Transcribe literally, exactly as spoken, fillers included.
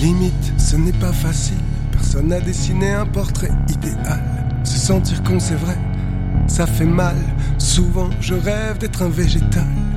Limite, ce n'est pas facile. Personne n'a dessiné un portrait idéal. Se sentir con, c'est vrai, ça fait mal. Souvent, je rêve d'être un végétal.